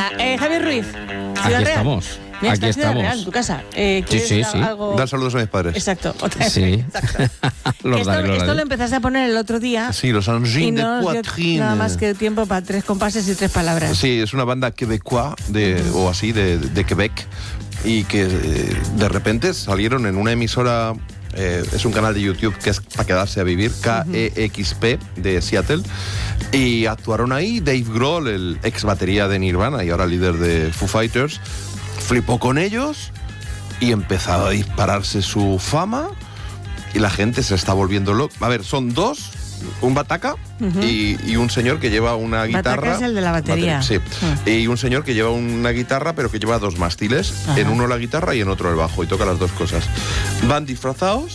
casa. Javier Ruiz, Aquí Ciudad Real. estamos. Mira, Aquí está en Ciudad estamos. Real, en tu casa. Sí. Algo... Dar saludos a mis padres. Exacto. Sí. Esto lo empezaste a poner el otro día. Sí, los Y Engins de no nos dio Poitrine. nada más que tiempo para 3 compases y 3 palabras. Sí, es una banda quebecois o así de Quebec y que de repente salieron en una emisora. Es un canal de YouTube que es para quedarse a vivir, KEXP de Seattle, y actuaron ahí. Dave Grohl, el ex batería de Nirvana y ahora líder de Foo Fighters, flipó con ellos y empezó a dispararse su fama y la gente se está volviendo loca. A ver, son dos, un bataca y un señor que lleva una guitarra. Bataca es el de la batería. Sí. Y un señor que lleva una guitarra, pero que lleva 2 mástiles. Ajá. En uno la guitarra y en otro el bajo, y toca las 2 cosas. Van disfrazados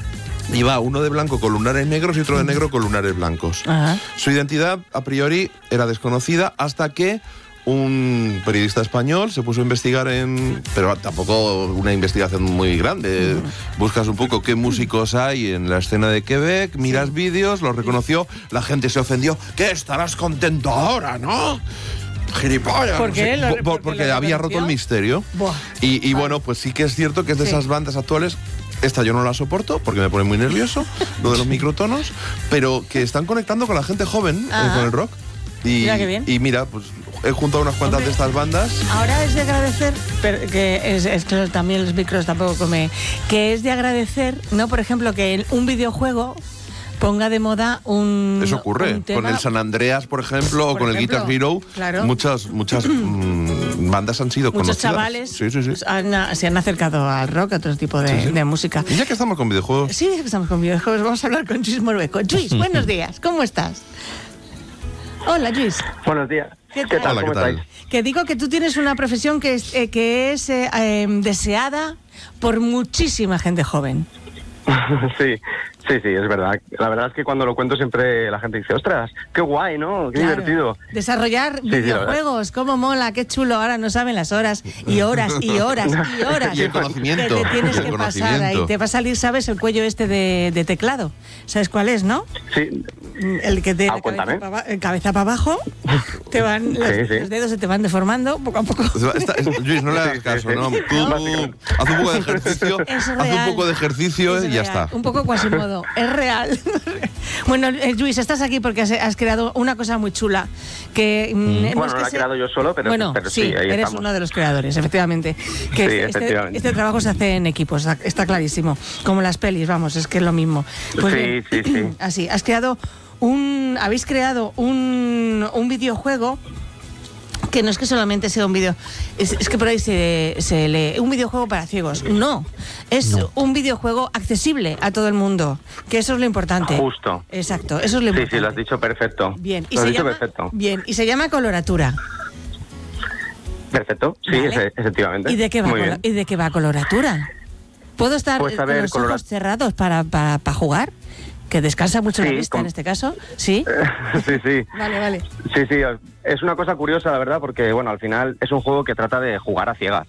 y va uno de blanco con lunares negros y otro de negro con lunares blancos. Ajá. Su identidad, a priori, era desconocida hasta que un periodista español se puso a investigar pero tampoco una investigación muy grande. Buscas un poco qué músicos hay en la escena de Quebec, miras vídeos, los reconoció, la gente se ofendió. ¿Qué estarás contento ahora, no? Gilipollas. ¿Por qué? No sé. ¿Porque Porque lo había reconoció? roto el misterio. Buah. Y bueno, pues sí que es cierto que es de esas bandas actuales. Esta yo no la soporto porque me pone muy nervioso, lo de los microtonos, pero que están conectando con la gente joven, con el rock. Y Mira qué bien. Y mira, pues he juntado unas cuantas de estas bandas. Ahora es de agradecer, pero que es que también los micros tampoco que es de agradecer, ¿no? Por ejemplo, que en un videojuego ponga de moda un... Eso ocurre. un tema. Con el San Andreas, por ejemplo, o con el Guitar Hero. Claro. Muchas bandas han sido Muchos conocidas. chavales Sí. se han acercado al rock, a otro tipo de música. Y ya que estamos con videojuegos. Sí, ya que estamos con videojuegos, vamos a hablar con Lluís Morueco. Lluís, buenos días, ¿cómo estás? Hola, Lluís. Buenos días. ¿Qué ¿Qué tal? tal? Hola, ¿Cómo ¿qué tal? estáis? Que digo que tú tienes una profesión que es deseada por muchísima gente joven. Sí, es verdad. La verdad es que cuando lo cuento siempre la gente dice, ostras, qué guay, ¿no? Qué Claro. divertido. Desarrollar la verdad. videojuegos, cómo mola, qué chulo. Ahora no saben las horas y horas y horas y horas. Y el conocimiento. Que te tienes y el que pasar conocimiento. ahí. Te va a salir, ¿sabes? El cuello este de teclado. ¿Sabes cuál es, no? Sí, El que te cuéntame. cabeza para abajo, te van los dedos se te van deformando poco a poco. Luis, no le hagas Sí, caso, sí. ¿no? Tú haz un poco de ejercicio, Es haz real. un poco de ejercicio Es y ya real. está. Un poco Quasimodo. Es real. Bueno, Luis, estás aquí porque has creado una cosa muy chula. Que, bueno, no la he creado yo solo, pero sí, ahí eres estamos. uno de los creadores, efectivamente. Que Sí, efectivamente. este trabajo se hace en equipo, está clarísimo. Como las pelis, vamos, es que es lo mismo. Pues bien, Sí. así, habéis creado un videojuego que no es que solamente sea un vídeo, es que por ahí se lee un videojuego para ciegos. No, es un videojuego accesible a todo el mundo, que eso es lo importante. Justo. Exacto, eso es lo importante. Sí, lo has dicho perfecto. Bien, Lo has dicho perfecto. Bien, y se llama Coloratura. Perfecto, sí, Vale. efectivamente. ¿Y de qué va, Muy bien. ¿Y de qué va Coloratura? ¿Puedo estar Pues, a con ver, los ojos cerrados para jugar? Que descansa mucho la Sí, vista en este caso. ¿Sí? Sí. Vale. Sí, es una cosa curiosa, la verdad, porque, bueno, al final es un juego que trata de jugar a ciegas.